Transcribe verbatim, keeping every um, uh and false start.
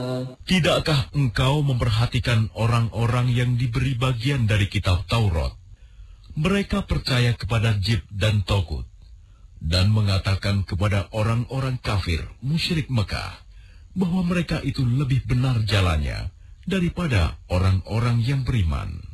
Tidakkah engkau memperhatikan orang-orang yang diberi bagian dari kitab Taurat? Mereka percaya kepada Jib dan Togut, dan mengatakan kepada orang-orang kafir musyrik Mekah bahwa mereka itu lebih benar jalannya daripada orang-orang yang beriman.